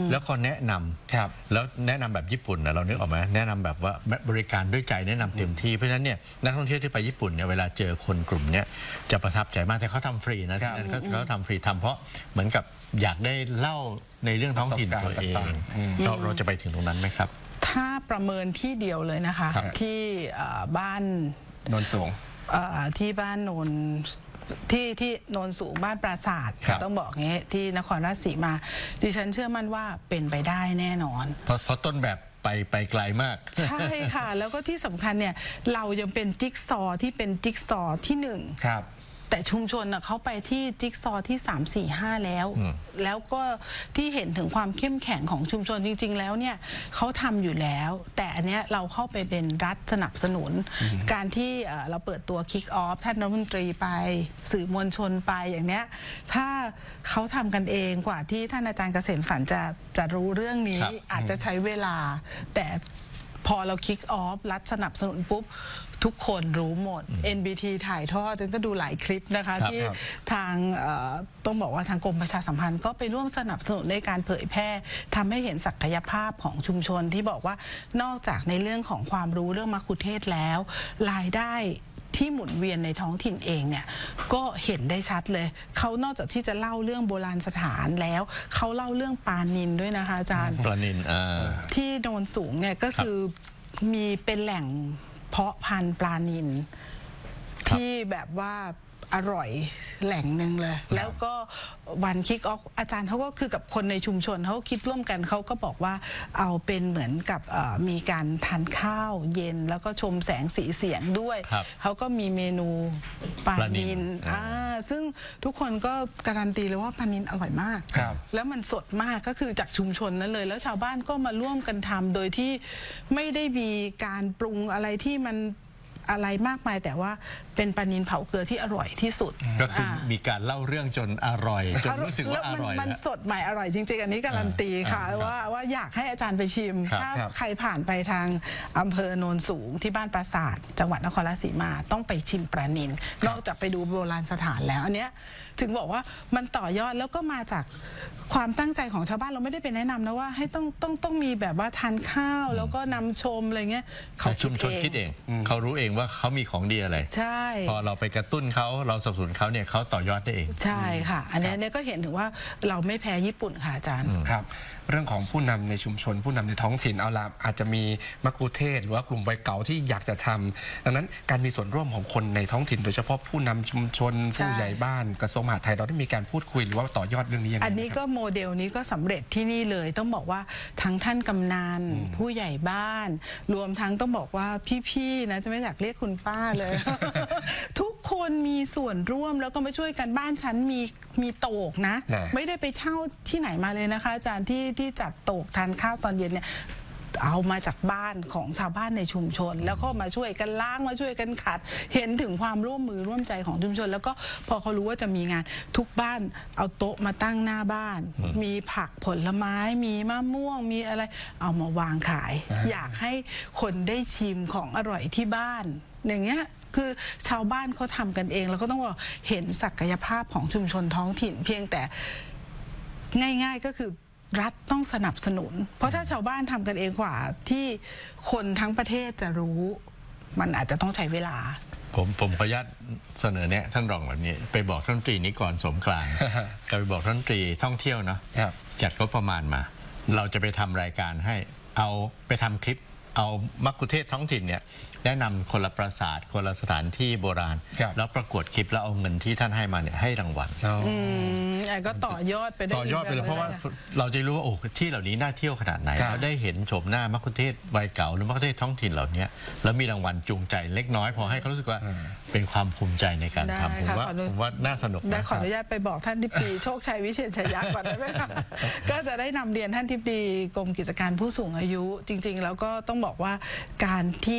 แล้วก็แนะนำแล้วแนะนำแบบญี่ปุ่นนะเรานึกออกไหมแนะนำแบบว่าบริการด้วยใจแนะนำเต็มที่เพราะฉะนั้นเนี่ยนักท่องเที่ยวที่ไปญี่ปุ่นเนี่ยเวลาเจอคนกลุ่มนี้จะประทับใจมากแต่เขาทำฟรีนะที่นั่นเขาทำฟรีทำเพราะเหมือนกับอยากได้เล่าในเรื่องท้องถิ่นตัวเองเราจะไปถึงตรงนั้นไหมครับถ้าประเมินที่เดียวเลยนะคะที่บ้านโนนสูงที่บ้านโนนที่โนนสูงบ้านปราสาทต้องบอกงี้ที่นครราชสีมาดิฉันเชื่อมั่นว่าเป็นไปได้แน่นอนเพราะต้นแบบไปไกลมากใช่ค่ะแล้วก็ที่สำคัญเนี่ยเรายังเป็นจิ๊กซอที่เป็นจิ๊กซอที่หนึ่งแต่ชุมชนเขาไปที่จิ๊กซอที่3 4 5แล้วก็ที่เห็นถึงความเข้มแข็งของชุมชนจริงๆแล้วเนี่ยเขาทำอยู่แล้วแต่อันเนี้ยเราเข้าไปเป็นรัฐสนับสนุนการที่เราเปิดตัวคิกออฟท่านรัฐมนตรีไปสื่อมวลชนไปอย่างเนี้ยถ้าเขาทำกันเองกว่าที่ท่านอาจารย์เกษมสรรจะรู้เรื่องนี้อาจจะใช้เวลาแต่พอเราคิกออฟรัฐสนับสนุนปุ๊บทุกคนรู้หมด NBT ถ่ายทอดจนก็ดูหลายคลิปนะคะที่ทางต้องบอกว่าทางกรมประชาสัมพันธ์ก็ไปร่วมสนับสนุนในการเผยแพร่ทำให้เห็นศักยภาพของชุมชนที่บอกว่านอกจากในเรื่องของความรู้เรื่องมัคคุเทศก์แล้วรายได้ที่หมุนเวียนในท้องถิ่นเองเนี่ยก็เห็นได้ชัดเลยเขานอกจากที่จะเล่าเรื่องโบราณสถานแล้วเขาเล่าเรื่องปลานิลด้วยนะคะอาจารย์ปลานิลที่โนนสูงเนี่ยก็คือมีเป็นแหล่งเพาะพันธุ์ปลานิลที่แบบว่าอร่อยแหล่งหนึ่งเลยแล้วก็วันคิกออฟอาจารย์เขาก็คือกับคนในชุมชนเขาคิดร่วมกันเขาก็บอกว่าเอาเป็นเหมือนกับมีการทานข้าวเย็นแล้วก็ชมแสงสีเสียงด้วยเขาก็มีเมนูปลานิลซึ่งทุกคนก็การันตีเลยว่าปลานิลอร่อยมากแล้วมันสดมากก็คือจากชุมชนนั้นเลยแล้วชาวบ้านก็มาร่วมกันทำโดยที่ไม่ได้มีการปรุงอะไรที่มันอะไรมากมายแต่ว่าเป็นปลานิลเผาเกลือที่อร่อยที่สุดก็คือมีการเล่าเรื่องจนอร่อยจนรู้สึกว่าอร่อยมันสดใหม่อร่อยจริงๆอันนี้การันตีค่ะว่าอยากให้อาจารย์ไปชิมถ้าใครผ่านไปทางอำเภอโนนสูงที่บ้านปราสาทจังหวัดนครราชสีมาต้องไปชิมปลานิลนอกจากไปดูโบราณสถานแล้วอันเนี้ยถึงบอกว่ามันต่อยอดแล้วก็มาจากความตั้งใจของชาวบ้านเราไม่ได้ไปแนะนำนะว่าให้ต้องมีแบบว่าทานข้าวแล้วก็นำชมอะไรเงี้ยเขาชุมชนคิดเองเขารู้เองว่าเขามีของดีอะไรใช่พอเราไปกระตุ้นเขาเราสนับสนุนเขาเนี่ยเขาต่อยอดได้เองใช่ค่ะอันนี้ก็เห็นถึงว่าเราไม่แพ้ญี่ปุ่นค่ะอาจารย์ครับเรื่องของผู้นำในชุมชนผู้นำในท้องถิ่นเอาละอาจจะมีมัคคุเทศก์หรือว่ากลุ่มวัยเก่าที่อยากจะทำดังนั้นการมีส่วนร่วมของคนในท้องถิ่นโดยเฉพาะผู้นำชุมชนผู้ใหญ่บ้านกระทรวงมหาดไทยเราได้มีการพูดคุยหรือว่าต่อยอดเรื่องนี้ยังไงอันนี้ก็โมเดลนี้ก็สำเร็จที่นี่เลยต้องบอกว่าทั้งท่านกำนันผู้ใหญ่บ้านรวมทั้งต้องบอกว่าพี่ๆนะจะไม่อยากเรียกคุณป้าเลย ทุกคนมีส่วนร่วมแล้วก็มาช่วยกันบ้านฉันมีโตกนะไม่ได้ไปเช่าที่ไหนมาเลยนะคะอาจารย์ที่จัดโตกทานข้าวตอนเย็นเนี่ยเอามาจากบ้านของชาวบ้านในชุมชนแล้วก็มาช่วยกันล้างมาช่วยกันขัดเห็นถึงความร่วมมือร่วมใจของชุมชนแล้วก็พอเขารู้ว่าจะมีงานทุกบ้านเอาโต๊ะมาตั้งหน้าบ้านมีผักผลไม้มีมะม่วงมีอะไรเอามาวางขายอยากให้คนได้ชิมของอร่อยที่บ้านอย่างเงี้ยคือชาวบ้านเขาทำกันเองแล้วก็ต้องบอกเห็นศักยภาพของชุมชนท้องถิ่นเพียงแต่ง่ายๆก็คือรัฐต้องสนับสนุนเพราะถ้าชาวบ้านทำกันเองกว่าที่คนทั้งประเทศจะรู้มันอาจจะต้องใช้เวลาผมขออนุญาตเสนอเนี่ยท่านรองแบบนี้ไปบอกท่านรัฐมนตรีนี้ก่อนสงกรานต์ก็ไปบอกท่านรัฐมนตรีท่องเที่ยวเนาะจัดงบประมาณมาเราจะไปทำรายการให้เอาไปทำคลิปเอามัคคุเทศก์ท้องถิ่นเนี่ยแนะนำคนละปราสาทคนละสถานที่โบราณแล้วประกวดคลิปแล้วเอาเงินที่ท่านให้มาเนี่ยให้รางวัลก็ต่อยอดไปได้ต่อยอดไปเลยเพราะว่าเราจะรู้ว่าโอ้ที่เหล่านี้น่าเที่ยวขนาดไหนแล้วได้เห็นโฉมหน้ามัคคุเทศก์วัยเก่าหรือมัคคุเทศก์ท้องถิ่นเหล่านี้แล้วมีรางวัลจูงใจเล็กน้อยพอให้เขารู้สึกว่าเป็นความภูมิใจในการทำผมว่าน่าสนุกได้ขออนุญาตไปบอกท่านทิบดีโชคชัยวิเชียรชัยยักษ์ก่อนได้ไหมคะก็จะได้นำเรียนท่านทิบดีกรมกิจการผู้สูงอายุจริงๆแล้วก็ต้องบอกว่าการที่ต่อย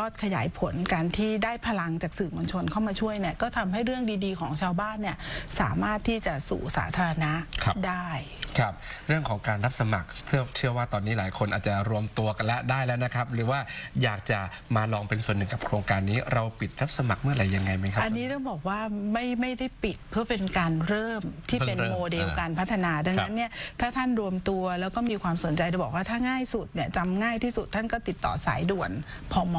อดขยายผลการที่ได้พลังจากสื่อมวลชนเข้ามาช่วยเนี่ยก็ทำให้เรื่องดีๆของชาวบ้านเนี่ยสามารถที่จะสู่สาธารณะได้ครับเรื่องของการรับสมัครเชื่อว่าตอนนี้หลายคนอาจจะรวมตัวกันแล้วได้แล้วนะครับหรือว่าอยากจะมาลองเป็นส่วนหนึ่งกับโครงการนี้เราปิดรับสมัครเมื่อไหร่ยังไงไหมครับอันนี้ต้องบอกว่าไม่ได้ปิดเพื่อเป็นการเริ่มที่เป็นโมเดลการพัฒนาดังนั้นเนี่ยถ้าท่านรวมตัวแล้วก็มีความสนใจจะบอกว่าถ้าง่ายสุดเนี่ยจำง่ายที่สุดท่านก็ติดต่อสายด่วนพม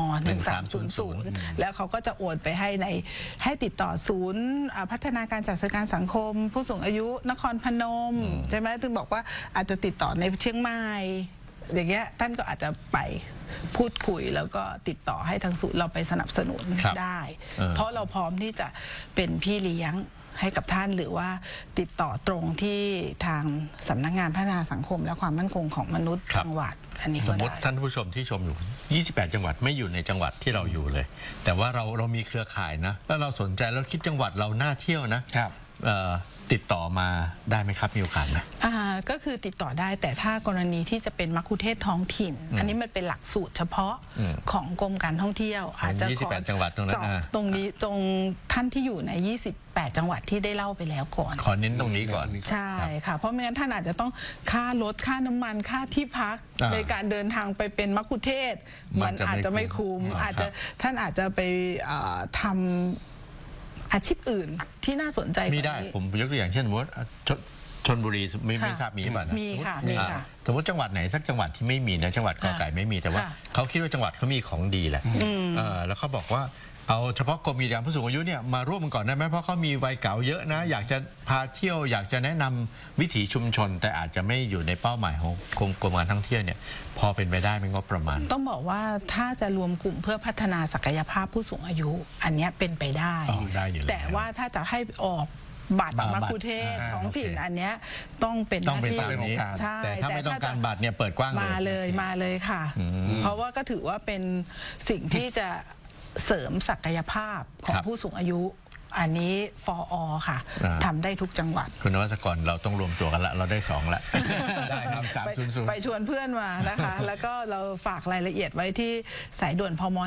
1300แล้วเขาก็จะโอนไปให้ติดต่อศูนย์พัฒนาการจัดสรรการสังคมผู้สูงอายุนครพนมใช่ไหมถึงบอกว่าอาจจะติดต่อในเชียงใหม่อย่างเงี้ยท่านก็อาจจะไปพูดคุยแล้วก็ติดต่อให้ทางศูนย์เราไปสนับสนุนได้เพราะเราพร้อมที่จะเป็นพี่เลี้ยงให้กับท่านหรือว่าติดต่อตรงที่ทางสำนักงานพัฒนาสังคมและความมั่นคงของมนุษย์จังหวัดอันนี้ก็ได้สมมติท่านผู้ชมที่ชมอยู่28จังหวัดไม่อยู่ในจังหวัดที่เราอยู่เลยแต่ว่าเรามีเครือข่ายนะแล้วเราสนใจแล้วคิดจังหวัดเราน่าเที่ยวนะครับติดต่อมาได้ไหมครับมีโอกาสไหมก็คือติดต่อได้แต่ถ้ากรณีที่จะเป็นมัคคุเทศก์ท้องถิ่นอันนี้มันเป็นหลักสูตรเฉพาะของกรมการท่องเที่ยวอาจจะ 28จังหวัดตรงนั้นตรงนี้ตรงท่านที่อยู่ใน28จังหวัดที่ได้เล่าไปแล้วก่อนขอเน้นตรงนี้ก่อนใช่ค่ะเพราะไม่งั้นท่านอาจจะต้องค่ารถค่าน้ำมันค่าที่พักในการเดินทางไปเป็นมัคคุเทศก์มันอาจจะไม่คุ้มท่านอาจจะไปทำอาชีพอื่นที่น่าสนใจมีได้ผมยกตัวอย่างเช่นสมมติชลบุรีไม่ทราบมีป่ะมีค่ะสมมติจังหวัดไหนสักจังหวัดที่ไม่มีนะจังหวัดกอไก่ไม่มีแต่ว่าเขาคิดว่าจังหวัดเขามีของดีแหละแล้วเขาบอกว่าเอาเฉพาะกรมกิจการผู้สูงอายุเนี่ยมาร่วมกันก่อนได้ไหมเพราะเขามีวัยเก่าเยอะนะอยากจะพาเที่ยวอยากจะแนะนำวิถีชุมชนแต่อาจจะไม่อยู่ในเป้าหมายของกรมการท่องเที่ยวเนี่ยพอเป็นไปได้ไหมงบประมาณต้องบอกว่าถ้าจะรวมกลุ่มเพื่อพัฒนาศักยภาพผู้สูงอายุอันนี้เป็นไปได้แต่ว่าถ้าจะให้ออกบัตรมัคคุเทศก์ท้องถิ่นอันนี้ต้องเป็นหน้าที่ใช่แต่ถ้าไม่ต้องการบัตรเนี่ยเปิดกว้างมาเลยค่ะเพราะว่าก็ถือว่าเป็นสิ่งที่จะเสริมศักยภาพของผู้สูงอายุอันนี้ฟอค่ะทำได้ทุกจังหวัดคุณนวัตกรเราต้องรวมตัวกันละเราได้2ละได้ครับไปชวนเพื่อนมานะคะแล้วก็เราฝากรายละเอียดไว้ที่สายด่วนพม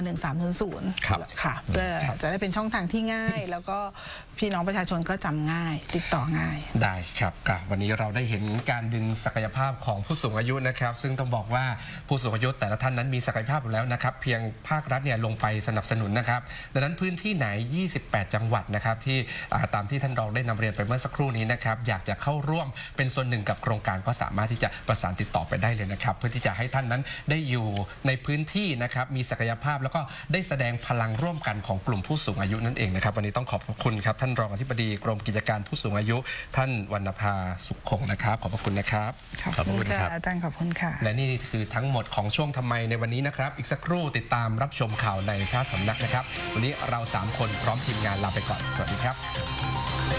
1300ค่ะเพื่อจะได้เป็นช่องทางที่ง่ายแล้วก็พี่น้องประชาชนก็จำง่ายติดต่อง่ายได้ครับวันนี้เราได้เห็นการดึงศักยภาพของผู้สูงอายุนะครับซึ่งต้องบอกว่าผู้สูงอายุแต่ละท่านนั้นมีศักยภาพอยู่แล้วนะครับเพียงภาครัฐเนี่ยลงไปสนับสนุนนะครับดังนั้นพื้นที่ไหน28จังหวัดนะครับที่ตามที่ท่านรองได้นำเรียนไปเมื่อสักครู่นี้นะครับอยากจะเข้าร่วมเป็นส่วนหนึ่งกับโครงการก็สามารถที่จะประสานติดต่อไปได้เลยนะครับเพื่อที่จะให้ท่านนั้นได้อยู่ในพื้นที่นะครับมีศักยภาพแล้วก็ได้แสดงพลังร่วมกันของกลุ่มผู้สูงอายุนั่นเองนะครับวันนี้ต้องขอบคุณครับท่านรองอธิบดีกรมกิจการผู้สูงอายุท่านวรรณภาสุขคงนะครับขอบพระคุณนะครับขอบคุณค่ะอาจารย์ขอบคุณค่ะและนี่คือทั้งหมดของช่วงทำไมในวันนี้นะครับอีกสักครู่ติดตามรับชมข่าวในพระสำนักนะครับวันนี้เรา3คนพร้อมทีมงานลาไปก่อนสวัสดีครับ